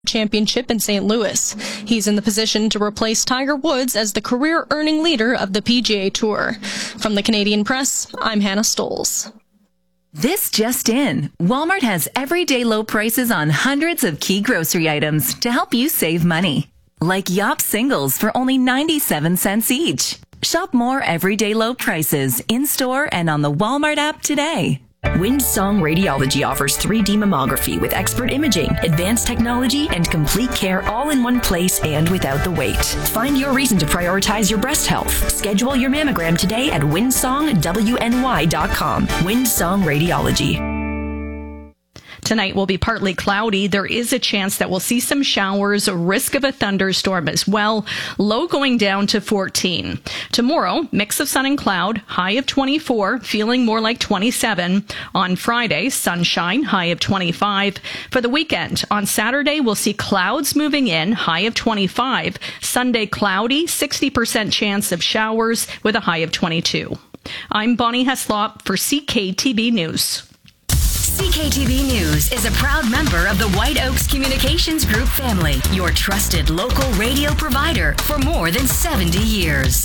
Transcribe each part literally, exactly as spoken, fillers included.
Championship in Saint Louis. He's in the position to replace Tiger Woods as the career-earning leader of the P G A Tour. From the Canadian Press, I'm Hannah Stoles. This just in. Walmart has everyday low prices on hundreds of key grocery items to help you save money. Like Yop singles for only ninety-seven cents each. Shop more everyday low prices in-store and on the Walmart app today. Windsong Radiology offers three D mammography with expert imaging, advanced technology, and complete care all in one place and without the wait. Find your reason to prioritize your breast health. Schedule your mammogram today at windsong w n y dot com. Windsong Radiology. Tonight will be partly cloudy. There is a chance that we'll see some showers, a risk of a thunderstorm as well. Low going down to fourteen. Tomorrow, mix of sun and cloud, high of twenty-four, feeling more like twenty-seven. On Friday, sunshine, high of twenty-five. For the weekend, on Saturday, we'll see clouds moving in, high of twenty-five. Sunday, cloudy, sixty percent chance of showers with a high of twenty-two. I'm Bonnie Heslop for C K T V News. C K T V News is a proud member of the White Oaks Communications Group family, your trusted local radio provider for more than seventy years.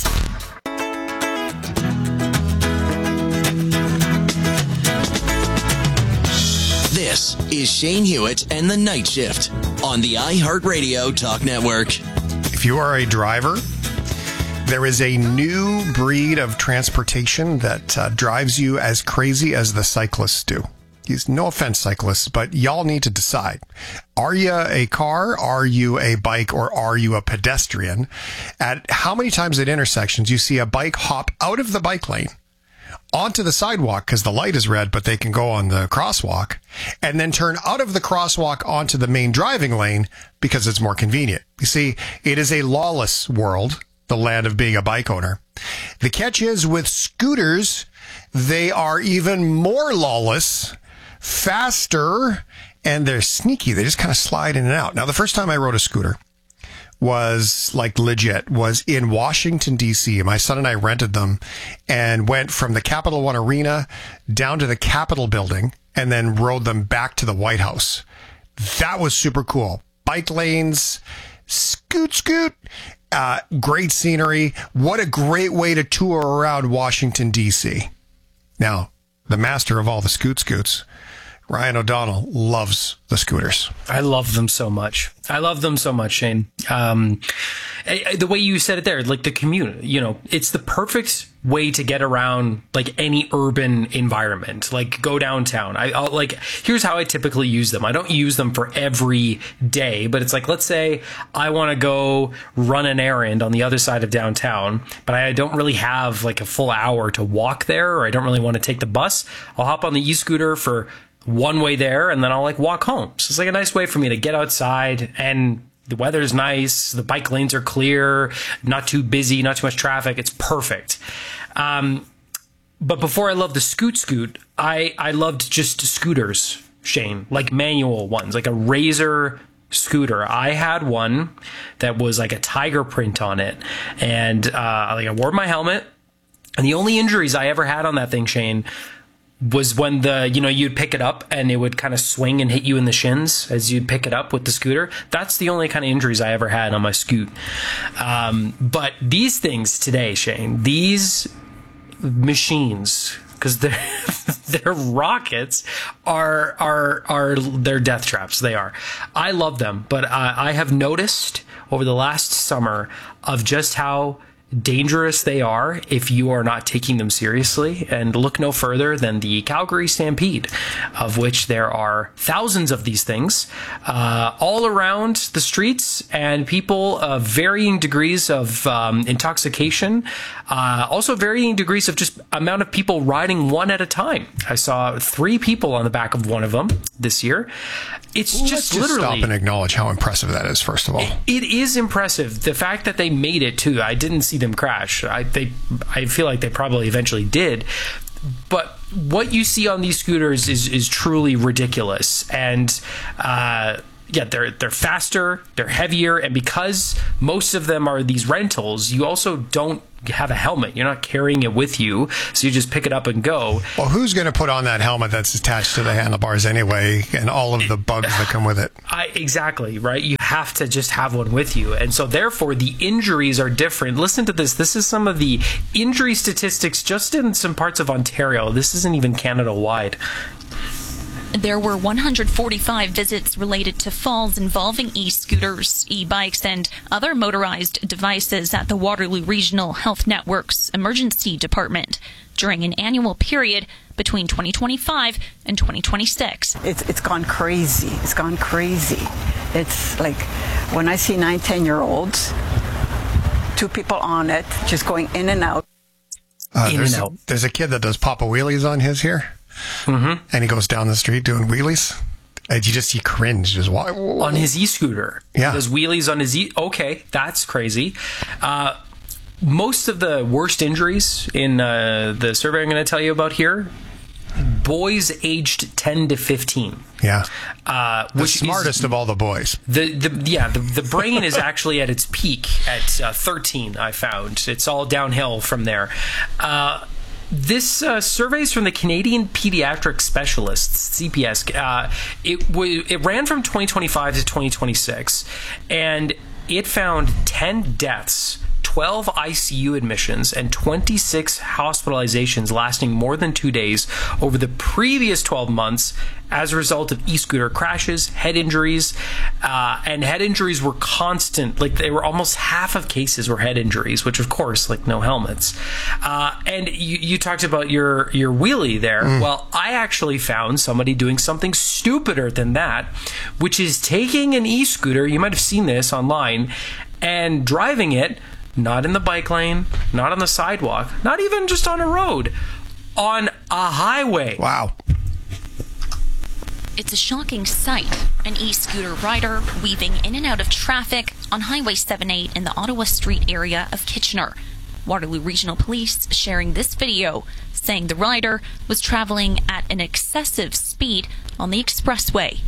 This is Shane Hewitt and the Night Shift on the iHeartRadio Talk Network. If you are a driver, there is a new breed of transportation that uh, drives you as crazy as the cyclists do. No offense, cyclists, but y'all need to decide. Are you a car? Are you a bike? Or are you a pedestrian? At how many times at intersections you see a bike hop out of the bike lane onto the sidewalk because the light is red, but they can go on the crosswalk, and then turn out of the crosswalk onto the main driving lane because it's more convenient. You see, it is a lawless world, the land of being a bike owner. The catch is with scooters, they are even more lawless, faster, and they're sneaky. They just kind of slide in and out. Now, the first time I rode a scooter was like legit, was in Washington, D C. My son and I rented them and went from the Capital One Arena down to the Capitol building and then rode them back to the White House. That was super cool. Bike lanes, scoot, scoot, uh, great scenery. What a great way to tour around Washington, D C. Now, the master of all the scoot scoots, Ryan O'Donnell, loves the scooters. I love them so much. I love them so much, Shane. Um, I, I, the way you said it there, like the commute, you know, it's the perfect way to get around like any urban environment, like go downtown. I, I'll like, here's how I typically use them. I don't use them for every day, but it's like, let's say I want to go run an errand on the other side of downtown, but I don't really have like a full hour to walk there, or I don't really want to take the bus. I'll hop on the e-scooter for one way there, and then I'll like walk home. So it's like a nice way for me to get outside, and the weather's nice. The bike lanes are clear, not too busy, not too much traffic. It's perfect. Um, but before I loved the scoot scoot, I, I loved just scooters, Shane, like manual ones, like a Razor scooter. I had one that was like a tiger print on it, and uh, like I wore my helmet, and the only injuries I ever had on that thing, Shane, was when the, you know, you'd pick it up and it would kind of swing and hit you in the shins as you'd pick it up with the scooter. That's the only kind of injuries I ever had on my scoot. Um, but these things today, Shane, these machines, because they're, they're rockets, are, are, are, they're death traps. They are. I love them, but uh, I have noticed over the last summer of just how dangerous they are if you are not taking them seriously. And look no further than the Calgary Stampede, of which there are thousands of these things uh, all around the streets, and people of varying degrees of um, intoxication, uh, also varying degrees of just amount of people riding one at a time. I saw three people on the back of one of them this year. It's Let's just, just literally stop and acknowledge how impressive that is, first of all. It, it is impressive. The fact that they made it too. I didn't see them crash. I they I feel like they probably eventually did. But what you see on these scooters is is truly ridiculous. And uh yeah, they're they're faster, they're heavier, and because most of them are these rentals, you also don't have a helmet. You're not carrying it with you, so you just pick it up and go. Well, who's going to put on that helmet that's attached to the handlebars anyway, and all of the bugs that come with it? I, exactly, right? You have to just have one with you. And so therefore, the injuries are different. Listen to this. This is some of the injury statistics just in some parts of Ontario. This isn't even Canada-wide. There were one hundred forty-five visits related to falls involving e-scooters, e-bikes, and other motorized devices at the Waterloo Regional Health Network's emergency department during an annual period between twenty twenty-five and twenty twenty-six. It's it's gone crazy. It's gone crazy. It's like when I see nine, ten-year-olds, two people on it, just going in and out. Uh, in there's, and out. A, there's a kid that does Papa Wheelies on his here. Mm-hmm. And he goes down the street doing wheelies. And you just see cringe. Just why? On his e-scooter. Yeah. He does wheelies on his e... Okay, that's crazy. Uh, most of the worst injuries in uh, the survey I'm going to tell you about here, boys aged ten to fifteen. Yeah. Uh, the which smartest is, of all the boys. The, the Yeah, the, the brain is actually at its peak at uh, thirteen, I found. It's all downhill from there. Uh This uh, survey is from the Canadian Pediatric Specialists, C P S. Uh, it, w- it ran from twenty twenty-five to twenty twenty-six, and it found ten deaths, twelve I C U admissions, and twenty-six hospitalizations lasting more than two days over the previous twelve months as a result of e-scooter crashes, head injuries, uh, and head injuries were constant. Like, they were almost half of cases were head injuries, which of course, like, no helmets. Uh, and you, you talked about your, your wheelie there. Mm. Well, I actually found somebody doing something stupider than that, which is taking an e-scooter, you might have seen this online, and driving it not in the bike lane, not on the sidewalk, not even just on a road, on a highway. Wow. It's a shocking sight. An e-scooter rider weaving in and out of traffic on Highway seventy-eight in the Ottawa Street area of Kitchener. Waterloo Regional Police sharing this video, saying the rider was traveling at an excessive speed on the expressway.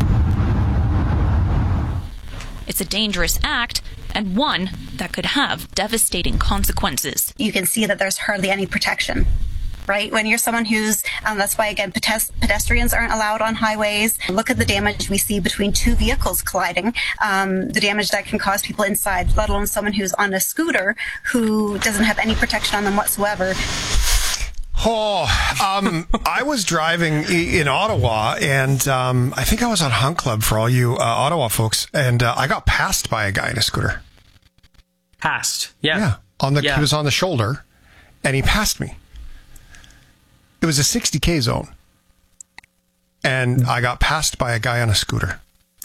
It's a dangerous act, and one that could have devastating consequences. You can see that there's hardly any protection, right? When you're someone who's, um, that's why, again, pedes- pedestrians aren't allowed on highways. Look at the damage we see between two vehicles colliding, um, the damage that can cause people inside, let alone someone who's on a scooter who doesn't have any protection on them whatsoever. Oh, um, I was driving in Ottawa, and um, I think I was on Hunt Club for all you uh, Ottawa folks, and uh, I got passed by a guy in a scooter. Passed, yeah. Yeah, on the, yeah. He was on the shoulder, and he passed me. It was a sixty K zone, and I got passed by a guy on a scooter.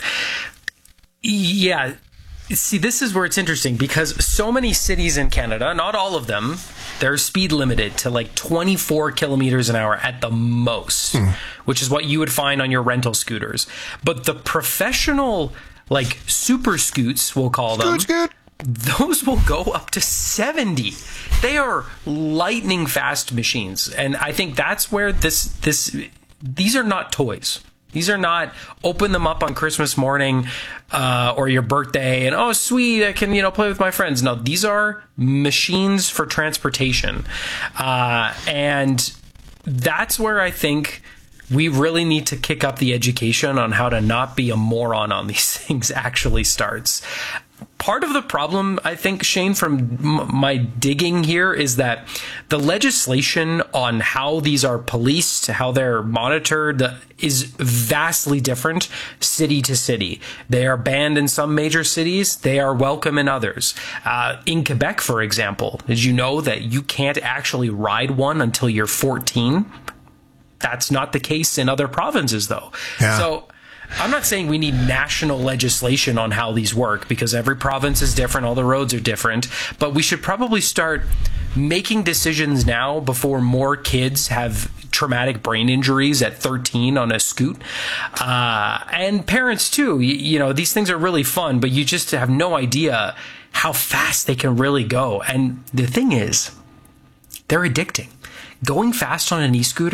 Yeah. See, this is where it's interesting, because so many cities in Canada, not all of them, they're speed limited to like twenty-four kilometers an hour at the most, mm. which is what you would find on your rental scooters. But the professional, like super scoots, we'll call them, scoot, scoot. Those will go up to seventy. They are lightning fast machines. And I think that's where this, this, these are not toys. These are not open them up on Christmas morning uh, or your birthday and, oh, sweet, I can, you know, play with my friends. No, these are machines for transportation. Uh, and that's where I think we really need to kick up the education on how to not be a moron on these things actually starts. Part of the problem, I think, Shane, from m- my digging here is that the legislation on how these are policed, how they're monitored, is vastly different city to city. They are banned in some major cities. They are welcome in others. Uh, in Quebec, for example, did you know that you can't actually ride one until you're fourteen? That's not the case in other provinces, though. Yeah. So I'm not saying we need national legislation on how these work, because every province is different, all the roads are different, but we should probably start making decisions now before more kids have traumatic brain injuries at thirteen on a scoot. Uh, and parents too, you, you know, these things are really fun, but you just have no idea how fast they can really go. And the thing is, they're addicting. Going fast on an e-scooter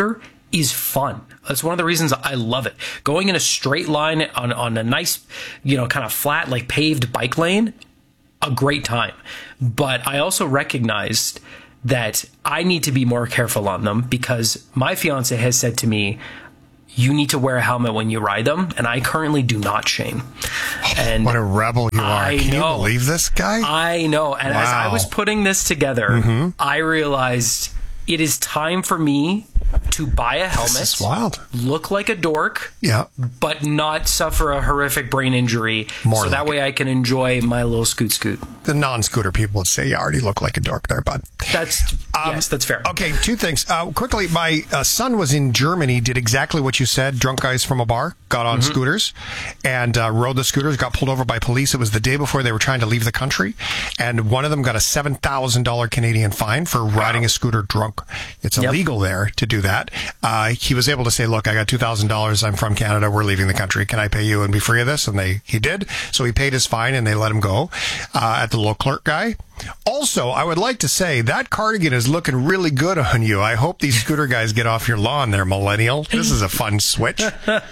is fun. That's one of the reasons I love it. Going in a straight line on, on a nice, you know, kind of flat, like paved bike lane, a great time. But I also recognized that I need to be more careful on them because my fiance has said to me, you need to wear a helmet when you ride them. And I currently do not, Shane. And what a rebel you are. I Can know. you believe this guy? I know. And wow. as I was putting this together, mm-hmm. I realized it is time for me to buy a helmet, this is wild. Look like a dork, yeah, but not suffer a horrific brain injury. More so that way I can enjoy my little scoot scoot. The non-scooter people would say, you already look like a dork there, bud. That's, um, yes, that's fair. Okay, two things. Uh, quickly, my uh, son was in Germany, did exactly what you said. Drunk guys from a bar got on mm-hmm. scooters and uh, rode the scooters, got pulled over by police. It was the day before they were trying to leave the country. And one of them got a seven thousand dollars Canadian fine for riding wow. a scooter drunk. It's illegal yep. there to do that. Uh, he was able to say, look, I got two thousand dollars. I'm from Canada. We're leaving the country. Can I pay you and be free of this? And they, he did. So he paid his fine and they let him go uh, at the little clerk guy. Also, I would like to say that cardigan is looking really good on you. I hope these scooter guys get off your lawn there, millennial. This is a fun switch.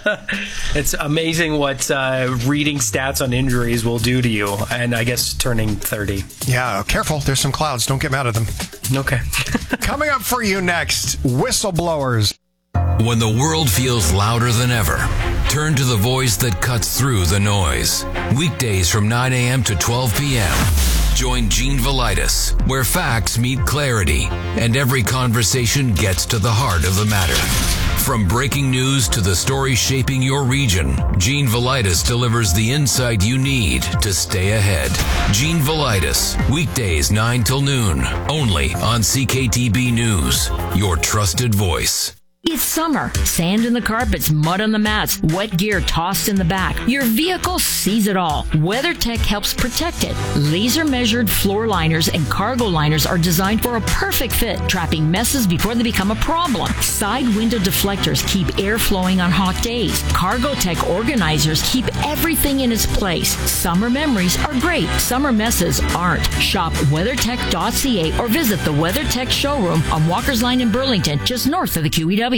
It's amazing what uh, reading stats on injuries will do to you. And I guess turning thirty. Yeah, careful. There's some clouds. Don't get mad at them. Okay. Coming up for you next, whistleblowers. When the world feels louder than ever, turn to the voice that cuts through the noise. Weekdays from nine a.m. to twelve p.m. Join Gene Velitis, where facts meet clarity and every conversation gets to the heart of the matter. From breaking news to the story shaping your region, Gene Velitis delivers the insight you need to stay ahead. Gene Velitis, weekdays nine till noon, only on C K T B News, your trusted voice. It's summer. Sand in the carpets, mud on the mats, wet gear tossed in the back. Your vehicle sees it all. WeatherTech helps protect it. Laser-measured floor liners and cargo liners are designed for a perfect fit, trapping messes before they become a problem. Side window deflectors keep air flowing on hot days. Cargotech organizers keep everything in its place. Summer memories are great. Summer messes aren't. Shop weathertech dot c a or visit the WeatherTech showroom on Walker's Line in Burlington, just north of the Q E W.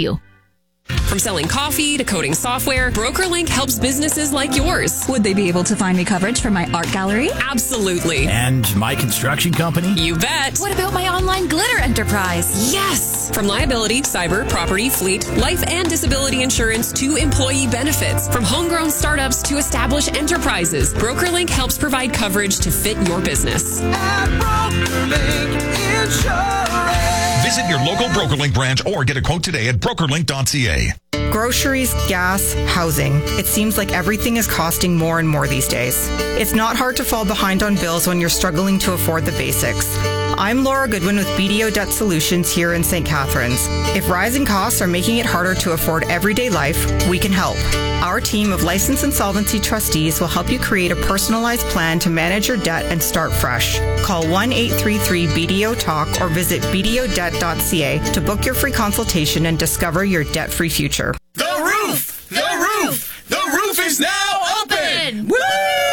From selling coffee to coding software, BrokerLink helps businesses like yours. Would they be able to find me coverage for my art gallery? Absolutely. And my construction company? You bet. What about my online glitter enterprise? Yes! From liability, cyber, property, fleet, life and disability insurance to employee benefits. From homegrown startups to established enterprises, BrokerLink helps provide coverage to fit your business. At BrokerLink Insurance. Visit your local BrokerLink branch or get a quote today at broker link dot c a. Groceries, gas, housing. It seems like everything is costing more and more these days. It's not hard to fall behind on bills when you're struggling to afford the basics. I'm Laura Goodwin with B D O Debt Solutions here in Saint Catharines. If rising costs are making it harder to afford everyday life, we can help. Our team of licensed insolvency trustees will help you create a personalized plan to manage your debt and start fresh. Call one eight three three B D O talk or visit b d o debt dot c a to book your free consultation and discover your debt-free future. The roof! The roof! The roof is now open! Woo!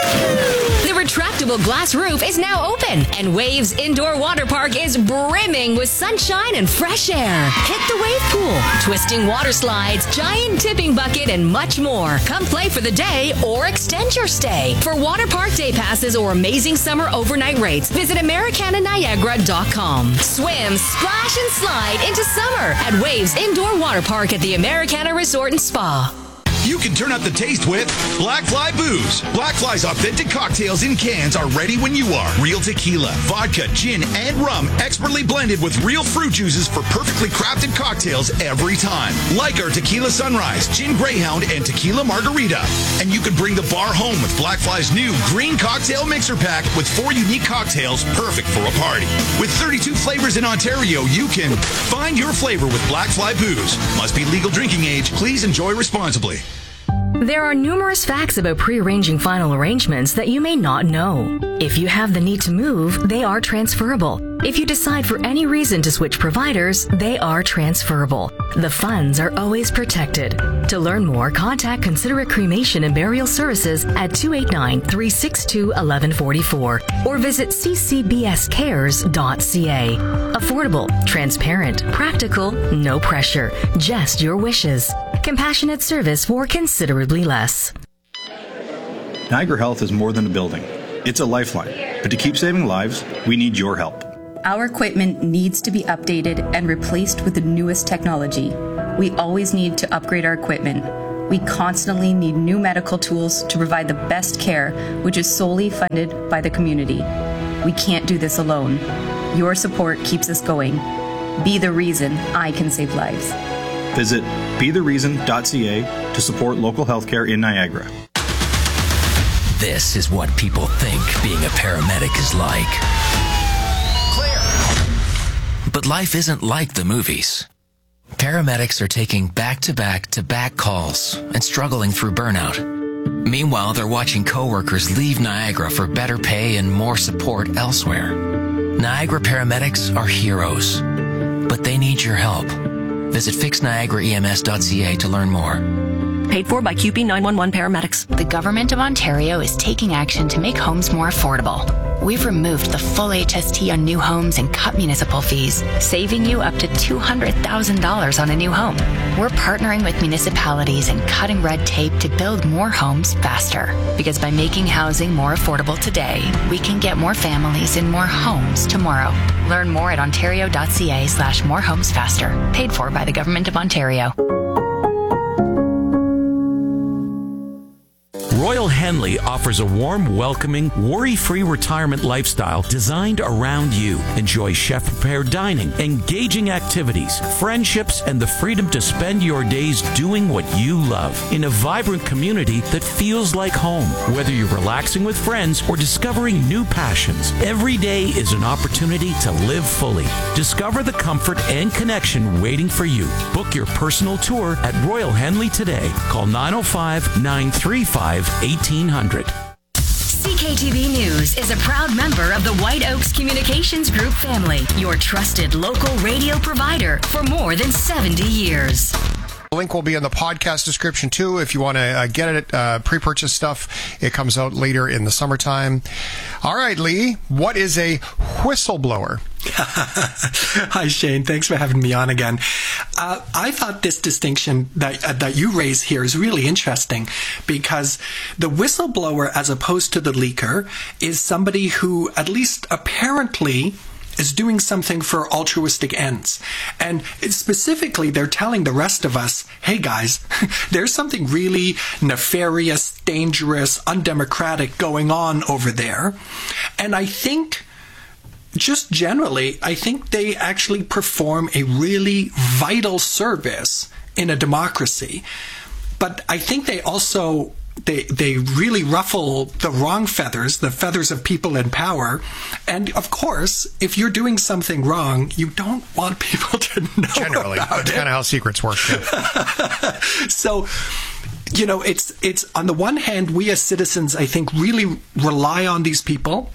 The retractable glass roof is now open, and Waves Indoor Water Park is brimming with sunshine and fresh air. Hit the wave pool, twisting water slides, giant tipping bucket, and much more. Come play for the day or extend your stay. For water park day passes or amazing summer overnight rates, visit americana niagara dot com. Swim, splash, and slide into summer at Waves Indoor Water Park at the Americana Resort and Spa. You can turn up the taste with Black Fly Booze. Black Fly's authentic cocktails in cans are ready when you are. Real tequila, vodka, gin, and rum expertly blended with real fruit juices for perfectly crafted cocktails every time. Like our Tequila Sunrise, Gin Greyhound, and Tequila Margarita. And you can bring the bar home with Black Fly's new Green Cocktail Mixer Pack with four unique cocktails perfect for a party. With thirty-two flavors in Ontario, you can find your flavor with Black Fly Booze. Must be legal drinking age. Please enjoy responsibly. There are numerous facts about pre-arranging final arrangements that you may not know. If you have the need to move, they are transferable. If you decide for any reason to switch providers, they are transferable. The funds are always protected. To learn more, contact Considerate Cremation and Burial Services at two eight nine, three six two, one one four four or visit c c b s cares dot c a. Affordable, transparent, practical, no pressure, just your wishes. Compassionate service for considerably less. Niagara Health is more than a building. It's a lifeline. But to keep saving lives, we need your help. Our equipment needs to be updated and replaced with the newest technology. We always need to upgrade our equipment. We constantly need new medical tools to provide the best care, which is solely funded by the community. We can't do this alone. Your support keeps us going. Be the reason I can save lives. Visit be the reason dot c a to support local healthcare in Niagara. This is what people think being a paramedic is like. Clear! But life isn't like the movies. Paramedics are taking back-to-back-to-back calls and struggling through burnout. Meanwhile, they're watching coworkers leave Niagara for better pay and more support elsewhere. Niagara paramedics are heroes, but they need your help. Visit fix niagara e m s dot c a to learn more. Paid for by Q P nine one one paramedics. The Government of Ontario is taking action to make homes more affordable. We've removed the full H S T on new homes and cut municipal fees, saving you up to two hundred thousand dollars on a new home. We're partnering with municipalities and cutting red tape to build more homes faster. Because by making housing more affordable today, we can get more families in more homes tomorrow. Learn more at ontario dot c a slash more homes faster. Paid for by the Government of Ontario. Royal Henley offers a warm, welcoming, worry-free retirement lifestyle designed around you. Enjoy chef-prepared dining, engaging activities, friendships, and the freedom to spend your days doing what you love in a vibrant community that feels like home. Whether you're relaxing with friends or discovering new passions, every day is an opportunity to live fully. Discover the comfort and connection waiting for you. Book your personal tour at Royal Henley today. Call nine oh five, nine three five, eighteen hundred. C K T V News is a proud member of the White Oaks Communications Group family, your trusted local radio provider for more than seventy years. The link will be in the podcast description, too, if you want to uh, get it, uh, pre-purchase stuff. It comes out later in the summertime. All right, Lee, what is a whistleblower? Hi, Shane. Thanks for having me on again. Uh, I thought this distinction that uh, that you raise here is really interesting because the whistleblower, as opposed to the leaker, is somebody who, at least apparently, is doing something for altruistic ends. And specifically, they're telling the rest of us, hey guys, there's something really nefarious, dangerous, undemocratic going on over there. And I think, just generally, I think they actually perform a really vital service in a democracy. But I think they also They they really ruffle the wrong feathers, the feathers of people in power. And, of course, if you're doing something wrong, you don't want people to know Generally, about that's it. kind of how secrets work. Yeah. So, you know, it's it's on the one hand, we as citizens, I think, really rely on these people.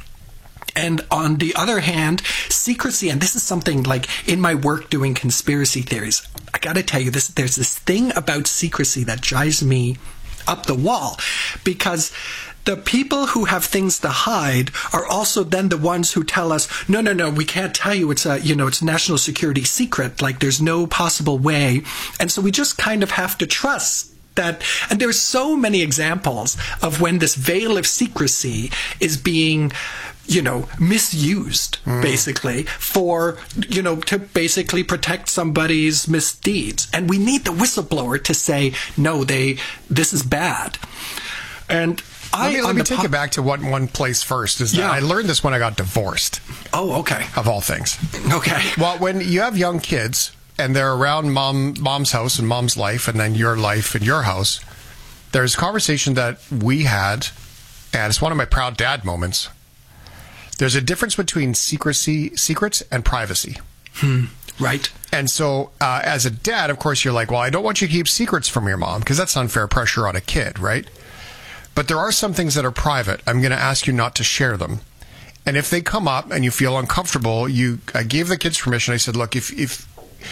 And on the other hand, secrecy, and this is something like in my work doing conspiracy theories, I got to tell you, this there's this thing about secrecy that drives me up the wall, because the people who have things to hide are also then the ones who tell us, no, no, no, we can't tell you. It's a, you know, it's a national security secret. Like there's no possible way. And so we just kind of have to trust that. And there's so many examples of when this veil of secrecy is being, you know, misused, mm. basically, for, you know, to basically protect somebody's misdeeds. And we need the whistleblower to say, no, they, this is bad. And I, let me, let me take po- it back to one, one place first. Is that yeah. I learned this when I got divorced. Oh, okay. Of all things. Okay. Well, when you have young kids and they're around mom, mom's house and mom's life, and then your life and your house, there's a conversation that we had, and it's one of my proud dad moments. There's a difference between secrecy, secrets and privacy. Hmm. Right. And so uh, as a dad, of course, you're like, well, I don't want you to keep secrets from your mom because that's unfair pressure on a kid, right? But there are some things that are private. I'm going to ask you not to share them. And if they come up and you feel uncomfortable, you I gave the kids permission. I said, look, if if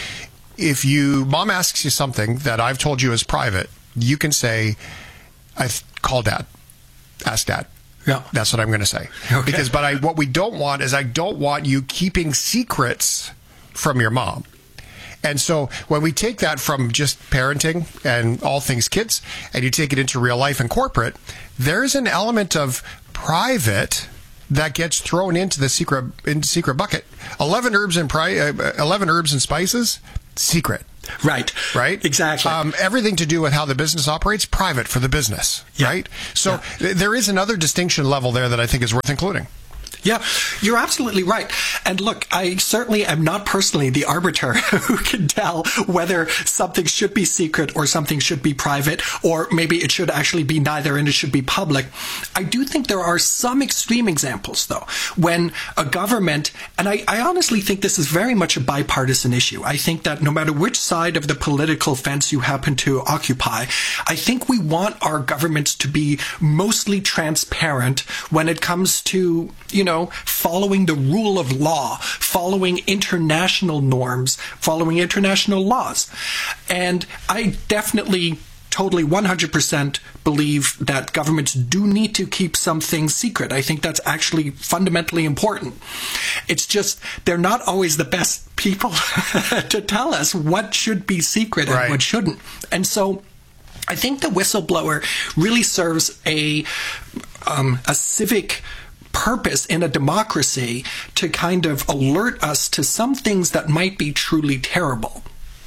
if you mom asks you something that I've told you is private, you can say, I've called dad, ask dad. Yeah. That's what I'm going to say. Okay. Because, but I, what we don't want is I don't want you keeping secrets from your mom. And so when we take that from just parenting and all things kids, and you take it into real life and corporate, there's an element of private that gets thrown into the secret into secret bucket. Eleven herbs and pri- uh, eleven herbs and spices, secret. Right. Right? Exactly. Um, everything to do with how the business operates, private for the business. Yeah. Right? So yeah. th- there is another distinction level there that I think is worth including. Yeah, you're absolutely right. And look, I certainly am not personally the arbiter who can tell whether something should be secret or something should be private, or maybe it should actually be neither and it should be public. I do think there are some extreme examples, though, when a government, and I, I honestly think this is very much a bipartisan issue. I think that no matter which side of the political fence you happen to occupy, I think we want our governments to be mostly transparent when it comes to, you know, following the rule of law, following international norms, following international laws. And I definitely, totally one hundred percent believe that governments do need to keep some things secret. I think that's actually fundamentally important. It's just they're not always the best people to tell us what should be secret and right. what shouldn't. And so I think the whistleblower really serves a um, a civic purpose in a democracy to kind of alert us to some things that might be truly terrible.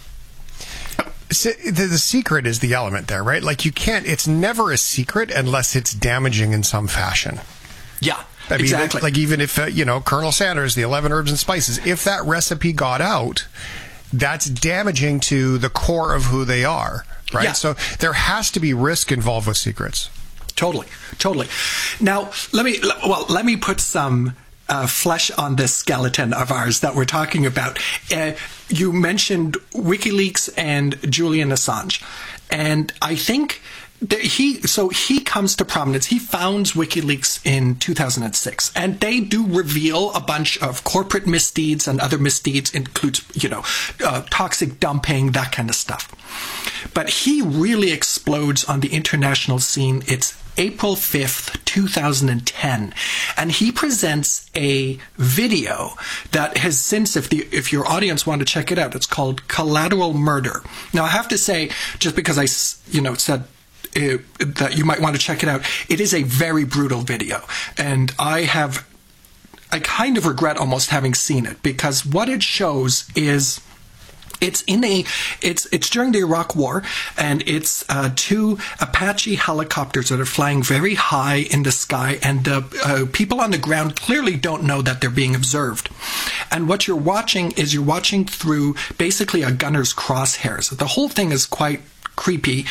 So the, the secret is the element there, right? Like you can't, it's never a secret unless it's damaging in some fashion. Yeah, I mean, exactly. Like even if, uh, you know, Colonel Sanders, the eleven herbs and spices, if that recipe got out, that's damaging to the core of who they are, right? Yeah. So there has to be risk involved with secrets. Totally, totally. Now, let me, well, let me put some uh, flesh on this skeleton of ours that we're talking about. Uh, you mentioned WikiLeaks and Julian Assange. And I think that he, so he comes to prominence. He founds WikiLeaks in two thousand six. And they do reveal a bunch of corporate misdeeds and other misdeeds, includes, you know, uh, toxic dumping, that kind of stuff. But he really explodes on the international scene. It's April fifth, two thousand ten, and he presents a video that has since, if the if your audience want to check it out, it's called Collateral Murder. Now, I have to say, just because I, you know, said uh, that you might want to check it out, it is a very brutal video, and I have, I kind of regret almost having seen it, because what it shows is, It's in a, it's it's during the Iraq War, and it's uh, two Apache helicopters that are flying very high in the sky, and the uh, people on the ground clearly don't know that they're being observed. And what you're watching is you're watching through basically a gunner's crosshairs. The whole thing is quite creepy,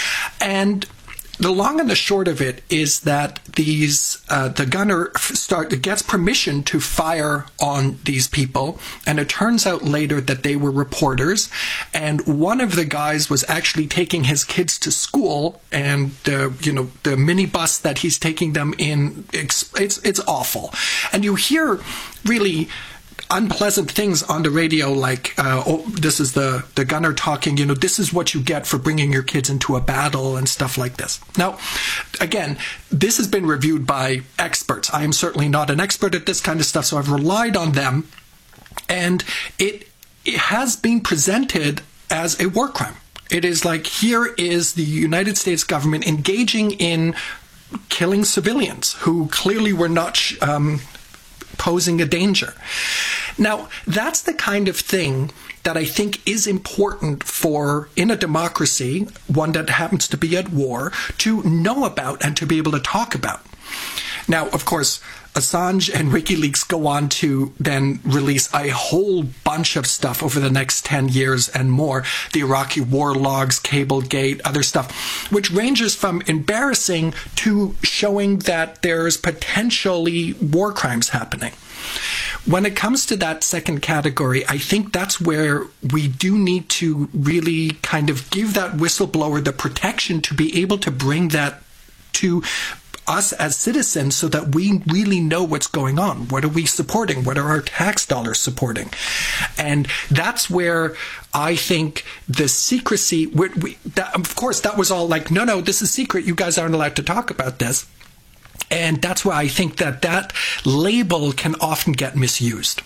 and the long and the short of it is that these uh, the gunner start gets permission to fire on these people, and it turns out later that they were reporters, and one of the guys was actually taking his kids to school, and the you know the minibus that he's taking them in, it's it's, it's awful, and you hear really unpleasant things on the radio, like, uh, oh, this is the, the gunner talking, you know, this is what you get for bringing your kids into a battle and stuff like this. Now, again, this has been reviewed by experts. I am certainly not an expert at this kind of stuff, so I've relied on them. And it, it has been presented as a war crime. It is like, here is the United States government engaging in killing civilians who clearly were not um, posing a danger. Now, that's the kind of thing that I think is important for, in a democracy, one that happens to be at war, to know about and to be able to talk about. Now, of course, Assange and WikiLeaks go on to then release a whole bunch of stuff over the next ten years and more. The Iraqi war logs, Cablegate, other stuff, which ranges from embarrassing to showing that there's potentially war crimes happening. when it comes to that second category, I think that's where we do need to really kind of give that whistleblower the protection to be able to bring that to us as citizens so that we really know what's going on. What are we supporting? What are our tax dollars supporting? And that's where I think the secrecy, we, we, that, of course, that was all like, no, no, this is secret. You guys aren't allowed to talk about this. And that's why I think that that label can often get misused.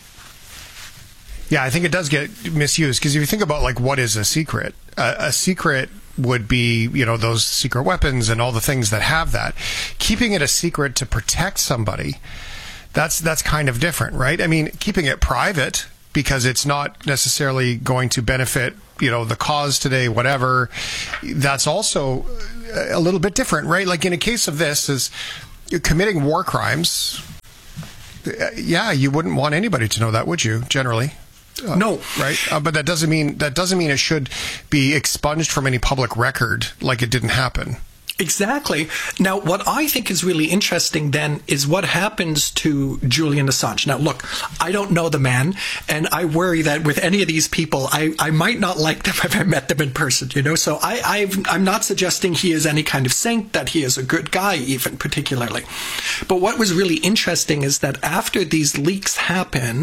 Yeah, I think it does get misused because if you think about like what is a secret, uh, a secret would be, you know, those secret weapons and all the things that have that. Keeping it a secret to protect somebody, that's that's kind of different, right? I mean, keeping it private because it's not necessarily going to benefit, you know, the cause today, whatever, that's also a little bit different, right? Like in a case of this is you're committing war crimes. Yeah, you wouldn't want anybody to know that, would you, generally? Uh, no, right? Uh, but that doesn't mean that doesn't mean it should be expunged from any public record like it didn't happen. Exactly. Now, what I think is really interesting then is what happens to Julian Assange. Now, look, I don't know the man, and I worry that with any of these people, I, I might not like them if I met them in person, you know? So I, I've, I'm not suggesting he is any kind of saint, that he is a good guy even, particularly. But what was really interesting is that after these leaks happen,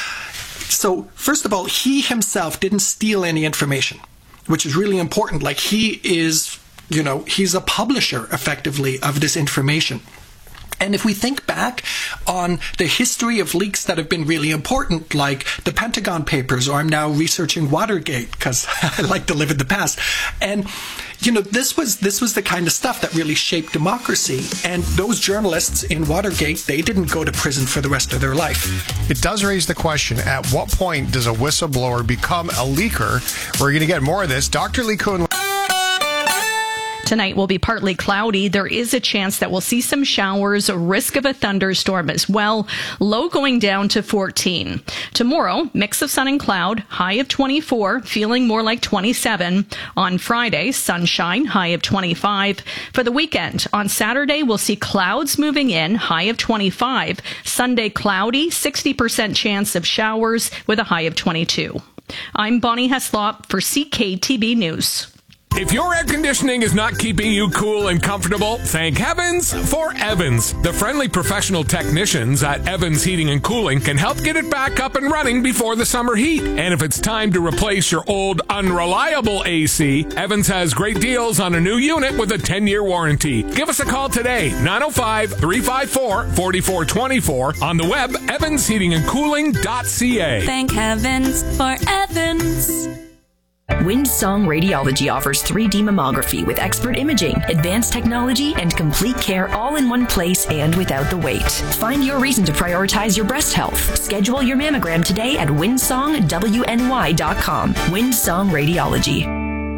so first of all, he himself didn't steal any information, which is really important. Like he is... You know, he's a publisher, effectively, of this information. And if we think back on the history of leaks that have been really important, like the Pentagon Papers, or I'm now researching Watergate, because I like to live in the past. And, you know, this was this was the kind of stuff that really shaped democracy. And those journalists in Watergate, they didn't go to prison for the rest of their life. It does raise the question, at what point does a whistleblower become a leaker? We're going to get more of this. Doctor Lee Kuhn. Tonight will be partly cloudy. There is a chance that we'll see some showers, a risk of a thunderstorm as well. Low going down to fourteen. Tomorrow, mix of sun and cloud, high of twenty-four, feeling more like twenty-seven. On Friday, sunshine, high of twenty-five. For the weekend, on Saturday, we'll see clouds moving in, high of twenty-five. Sunday, cloudy, sixty percent chance of showers with a high of twenty-two. I'm Bonnie Heslop for C K T B News. If your air conditioning is not keeping you cool and comfortable, thank heavens for Evans. The friendly professional technicians at Evans Heating and Cooling can help get it back up and running before the summer heat. And if it's time to replace your old, unreliable A C, Evans has great deals on a new unit with a ten-year warranty. Give us a call today, nine oh five, three five four, four four two four, on the web, evans heating and cooling dot c a. Thank heavens for Evans. Windsong Radiology offers three D mammography with expert imaging, advanced technology, and complete care all in one place and without the wait. Find your reason to prioritize your breast health. Schedule your mammogram today at windsong w n y dot com. Windsong Radiology.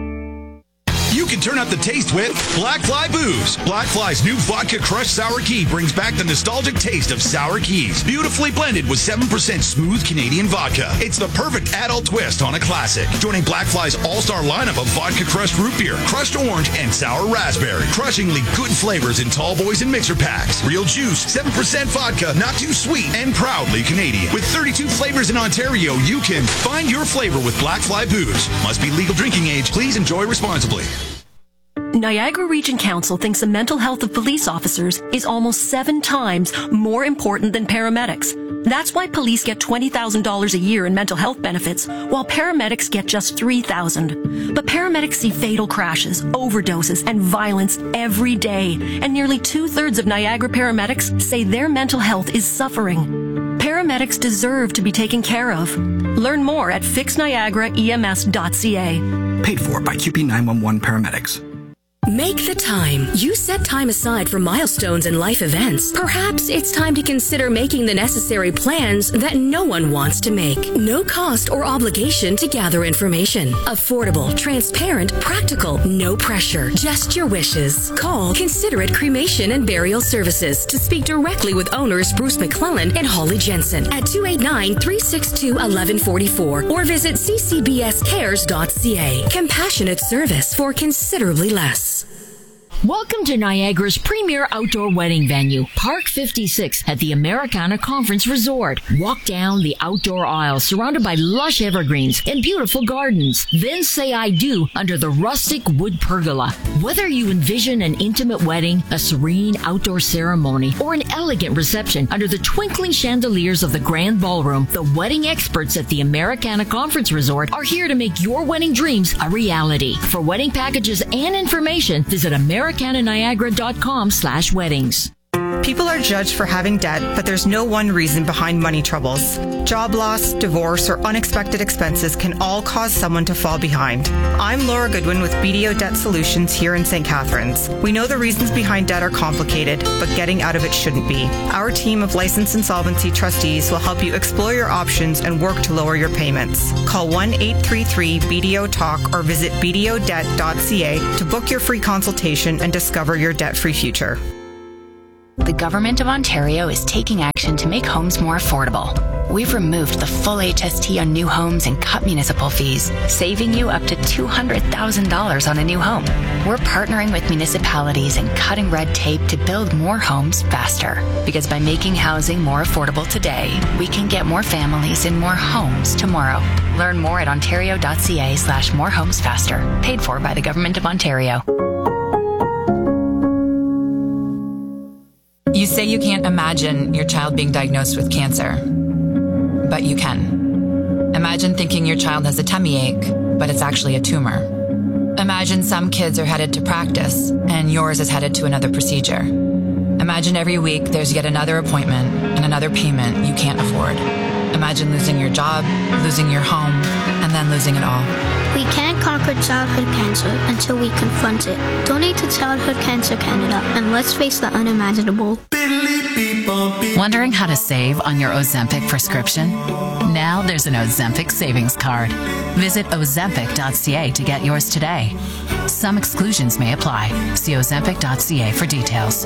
You can turn up the taste with Black Fly Booze. Black Fly's new Vodka Crushed Sour Key brings back the nostalgic taste of sour keys. Beautifully blended with seven percent smooth Canadian vodka. It's the perfect adult twist on a classic. Joining Black Fly's all-star lineup of Vodka Crushed Root Beer, Crushed Orange, and Sour Raspberry. Crushingly good flavors in tall boys and mixer packs. Real juice, seven percent vodka, not too sweet, and proudly Canadian. With thirty-two flavors in Ontario, you can find your flavor with Black Fly Booze. Must be legal drinking age. Please enjoy responsibly. Niagara Region Council thinks the mental health of police officers is almost seven times more important than paramedics. That's why police get twenty thousand dollars a year in mental health benefits, while paramedics get just three thousand dollars. But paramedics see fatal crashes, overdoses, and violence every day, and nearly two-thirds of Niagara paramedics say their mental health is suffering. Paramedics deserve to be taken care of. Learn more at fix niagara e m s dot c a. Paid for by Q P nine one one Paramedics. Make the time. You set time aside for milestones and life events. Perhaps it's time to consider making the necessary plans that no one wants to make. No cost or obligation to gather information. Affordable, transparent, practical, no pressure. Just your wishes. Call Considerate Cremation and Burial Services to speak directly with owners Bruce McClellan and Holly Jensen at two eight nine, three six two, one one four four or visit c c b s cares dot c a. Compassionate service for considerably less. Welcome to Niagara's premier outdoor wedding venue, Park fifty-six at the Americana Conference Resort. Walk down the outdoor aisle surrounded by lush evergreens and beautiful gardens. Then say I do under the rustic wood pergola. Whether you envision an intimate wedding, a serene outdoor ceremony, or an elegant reception under the twinkling chandeliers of the grand ballroom, the wedding experts at the Americana Conference Resort are here to make your wedding dreams a reality. For wedding packages and information, visit Americana Niagara dot com slash weddings. People are judged for having debt, but there's no one reason behind money troubles. Job loss, divorce, or unexpected expenses can all cause someone to fall behind. I'm Laura Goodwin with B D O Debt Solutions here in Saint Catharines. We know the reasons behind debt are complicated, but getting out of it shouldn't be. Our team of licensed insolvency trustees will help you explore your options and work to lower your payments. Call one eight three three B D O talk or visit b d o debt dot c a to book your free consultation and discover your debt-free future. The Government of Ontario is taking action to make homes more affordable. We've removed the full H S T on new homes and cut municipal fees, saving you up to two hundred thousand dollars on a new home. We're partnering with municipalities and cutting red tape to build more homes faster. Because by making housing more affordable today, we can get more families in more homes tomorrow. Learn more at ontario dot c a slash more homes faster. Paid for by the Government of Ontario. You say you can't imagine your child being diagnosed with cancer, but you can. Imagine thinking your child has a tummy ache, but it's actually a tumor. Imagine some kids are headed to practice, and yours is headed to another procedure. Imagine every week there's yet another appointment and another payment you can't afford. Imagine losing your job, losing your home, and then losing it all. We can't conquer childhood cancer until we confront it. Donate to Childhood Cancer Canada and let's face the unimaginable. Wondering how to save on your Ozempic prescription? Now there's an Ozempic savings card. Visit ozempic dot c a to get yours today. Some exclusions may apply. See ozempic dot c a for details.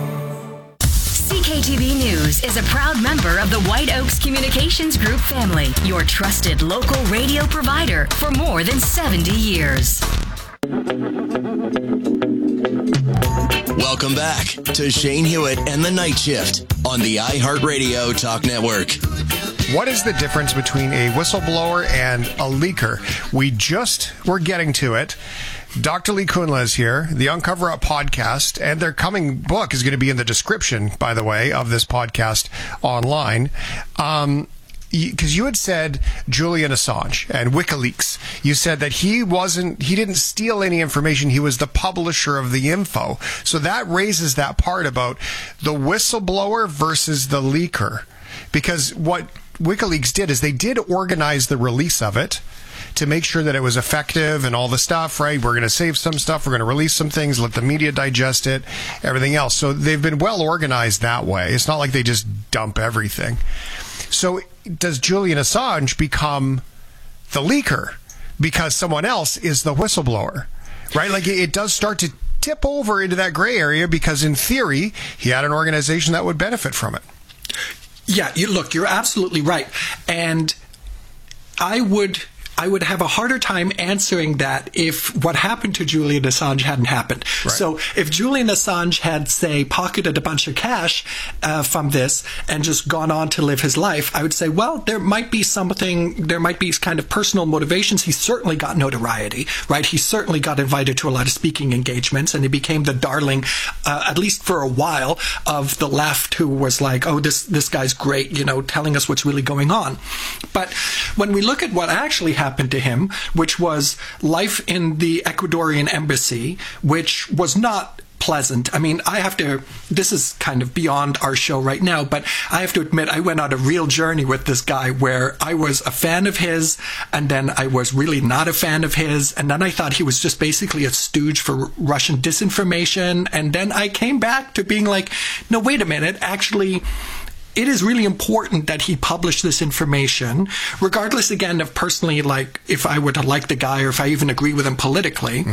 C K T V News is a proud member of the White Oaks Communications Group family, your trusted local radio provider for more than seventy years. Welcome back to Shane Hewitt and the Night Shift on the iHeartRadio Talk Network. What is the difference between a whistleblower and a leaker? We just were getting to it. Doctor Lee Kunla is here, the Uncover Up podcast, and their coming book is going to be in the description, by the way, of this podcast online. Um, because you had said Julian Assange and WikiLeaks. You said that he wasn't, he didn't steal any information. He was the publisher of the info. So that raises that part about the whistleblower versus the leaker. Because what WikiLeaks did is they did organize the release of it to make sure that it was effective and all the stuff, right? We're going to save some stuff. We're going to release some things, let the media digest it, everything else. So they've been well organized that way. It's not like they just dump everything. So does Julian Assange become the leaker because someone else is the whistleblower, right? Like it does start to tip over into that gray area because in theory, he had an organization that would benefit from it. Yeah, you, look, you're absolutely right. And I would... I would have a harder time answering that if what happened to Julian Assange hadn't happened. Right. So if Julian Assange had, say, pocketed a bunch of cash uh, from this and just gone on to live his life, I would say, well, there might be something, there might be kind of personal motivations. He certainly got notoriety, right? He certainly got invited to a lot of speaking engagements, and he became the darling, uh, at least for a while, of the left, who was like, oh, this, this guy's great, you know, telling us what's really going on. But when we look at what actually happened, happened to him, which was life in the Ecuadorian embassy, which was not pleasant. I mean, I have to, this is kind of beyond our show right now, but I have to admit, I went on a real journey with this guy where I was a fan of his, and then I was really not a fan of his, and then I thought he was just basically a stooge for Russian disinformation, and then I came back to being like, no, wait a minute, actually, it is really important that he publish this information, regardless, again, of personally, like, if I were to like the guy or if I even agree with him politically. Mm.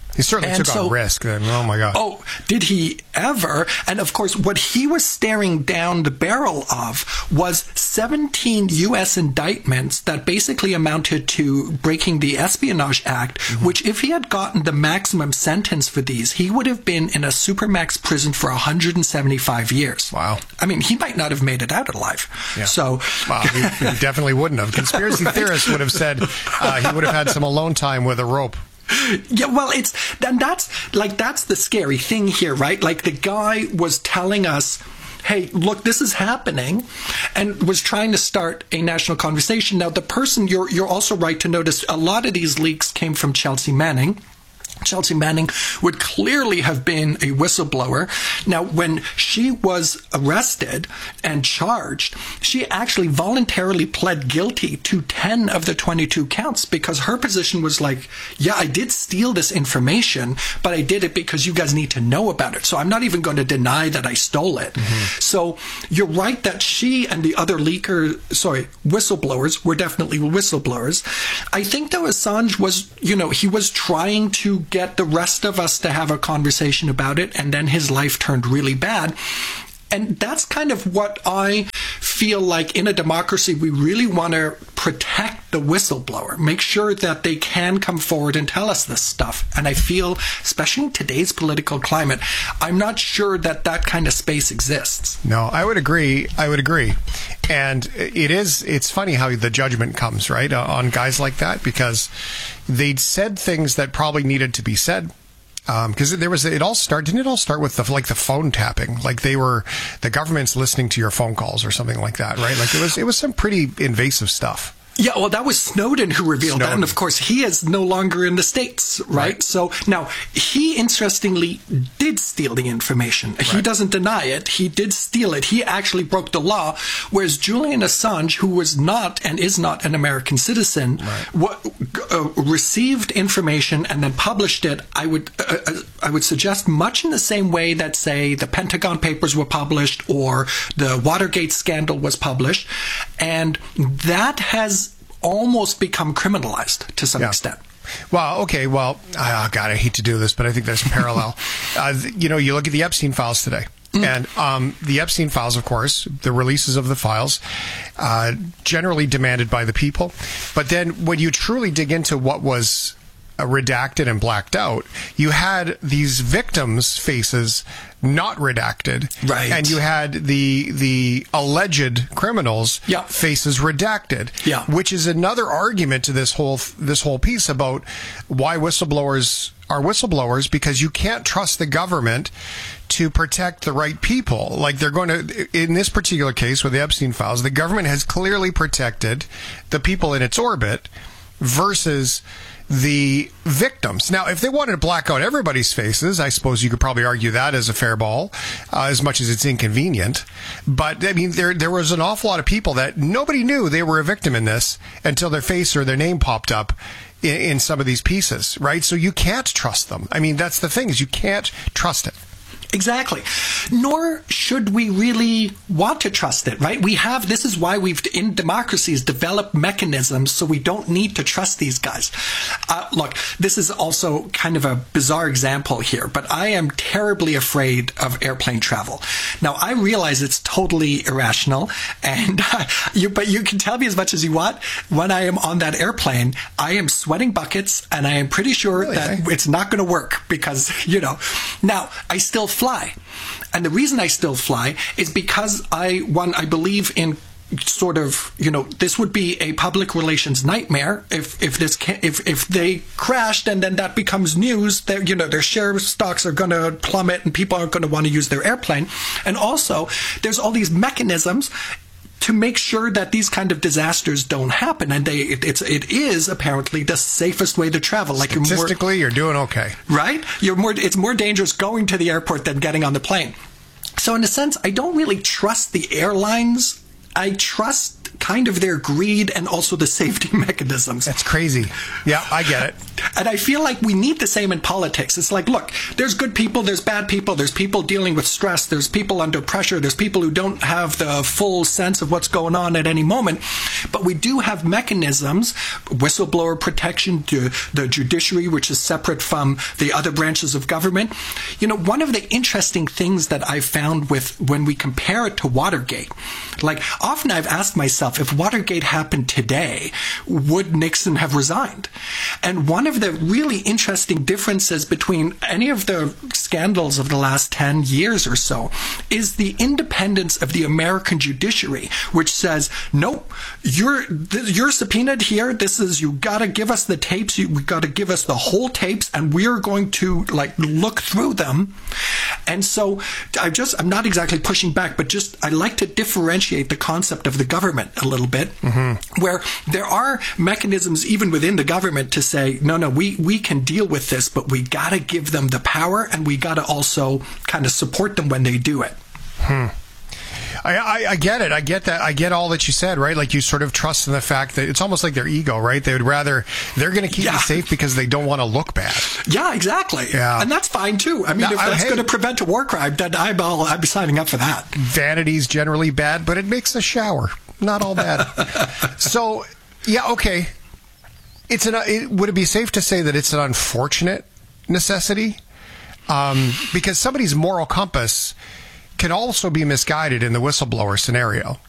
He certainly And took so- on risk then. Oh, my God. Oh, did he ever? And of course, what he was staring down the barrel of was seventeen U S indictments that basically amounted to breaking the Espionage Act, Mm-hmm. which if he had gotten the maximum sentence for these, he would have been in a supermax prison for one hundred seventy-five years. Wow. I mean, he might not have made it out alive. Yeah. So, Well, he, he definitely wouldn't have. Conspiracy Right. theorists would have said uh, he would have had some alone time with a rope. Yeah, well, it's and that's like that's the scary thing here, right? Like the guy was telling us, "Hey, look, this is happening," and was trying to start a national conversation. Now, the person you're you're also right to notice a lot of these leaks came from Chelsea Manning. Chelsea Manning would clearly have been a whistleblower. Now, when she was arrested and charged, she actually voluntarily pled guilty to ten of the twenty-two counts because her position was like, yeah, I did steal this information, but I did it because you guys need to know about it. So I'm not even going to deny that I stole it. Mm-hmm. So you're right that she and the other leaker, sorry, whistleblowers were definitely whistleblowers. I think though Assange was, you know, he was trying to get the rest of us to have a conversation about it, and then his life turned really bad. And that's kind of what I feel like in a democracy, we really want to protect the whistleblower, make sure that they can come forward and tell us this stuff. And I feel, especially in today's political climate, I'm not sure that that kind of space exists. No, I would agree. I would agree. And it is, it's funny how the judgment comes, right, uh, on guys like that, because they'd said things that probably needed to be said. Because um, there was, it all start, didn't it all start with the, like the phone tapping? Like they were, the government's listening to your phone calls or something like that, right? Like it was, it was some pretty invasive stuff. Yeah, well, that was Snowden who revealed Snowden. that. And of course, he is no longer in the States, right? right. So now, he interestingly did steal the information. Right. He doesn't deny it. He did steal it. He actually broke the law. Whereas Julian Assange, who was not and is not an American citizen, right. what, uh, received information and then published it, I would, uh, uh, I would suggest much in the same way that, say, the Pentagon Papers were published or the Watergate scandal was published. And that has almost become criminalized to some yeah. extent. Well, okay, well, oh, God, I hate to do this, but I think there's parallel. uh, you know, you look at the Epstein files today. Mm. And um, the Epstein files, of course, the releases of the files, uh, generally demanded by the people. But then when you truly dig into what was uh, redacted and blacked out, you had these victims' faces not redacted, right? And you had the the alleged criminals' yeah. faces redacted, yeah. Which is another argument to this whole this whole piece about why whistleblowers are whistleblowers, because you can't trust the government to protect the right people. Like they're going to, in this particular case with the Epstein files, the government has clearly protected the people in its orbit versus the victims. Now, if they wanted to black out everybody's faces, I suppose you could probably argue that as a fair ball, uh, as much as it's inconvenient. But, I mean, there there was an awful lot of people that nobody knew they were a victim in this until their face or their name popped up in, in some of these pieces, right? So you can't trust them. I mean, that's the thing, is you can't trust it. Exactly. Nor should we really want to trust it, right? We have, this is why we've, in democracies, developed mechanisms so we don't need to trust these guys. Uh, look, this is also kind of a bizarre example here, but I am terribly afraid of airplane travel. Now, I realize it's totally irrational, and uh, you, but you can tell me as much as you want. When I am on that airplane, I am sweating buckets, and I am pretty sure really, that eh? it's not going to work because, you know, now, I still fly. And the reason I still fly is because I, one, I believe in sort of, you know, this would be a public relations nightmare if if this can, if if they crashed and then that becomes news. Their, you know, their share stocks are going to plummet and people aren't going to want to use their airplane. And also, there's all these mechanisms to make sure that these kind of disasters don't happen, and they it, it's it is apparently the safest way to travel. Like statistically, you're, more, you're doing okay, right? You're more. It's more dangerous going to the airport than getting on the plane. So in a sense, I don't really trust the airlines. I trust kind of their greed and also the safety mechanisms. That's crazy. Yeah, I get it. And I feel like we need the same in politics. It's like, look, there's good people, there's bad people, there's people dealing with stress, there's people under pressure, there's people who don't have the full sense of what's going on at any moment. But we do have mechanisms, whistleblower protection, to the judiciary, which is separate from the other branches of government. You know, one of the interesting things that I've found with when we compare it to Watergate, like often I've asked myself, if Watergate happened today, would Nixon have resigned? And one of the really interesting differences between any of the scandals of the last ten years or so is the independence of the American judiciary, which says, nope, you're you're subpoenaed here. This is, you got to give us the tapes. You got to give us the whole tapes, and we're going to like look through them. And so I just, I'm not exactly pushing back, but just I like to differentiate the concept of the government a little bit, mm-hmm. where there are mechanisms even within the government to say, no, no, we, we can deal with this, but we got to give them the power, and we got to also kind of support them when they do it. Hmm. I, I, I get it. I get that. I get all that you said, right? Like you sort of trust in the fact that it's almost like their ego, right? They would rather, they're going to keep yeah. you safe because they don't want to look bad. Yeah, exactly. Yeah. And that's fine too. I mean, now, if that's hey, going to prevent a war crime, then I'm, all, I'm signing up for that. Vanity's generally bad, but it makes the shower not all bad. So, yeah, okay. It's an. It, would it be safe to say that it's an unfortunate necessity? Um, because somebody's moral compass can also be misguided in the whistleblower scenario.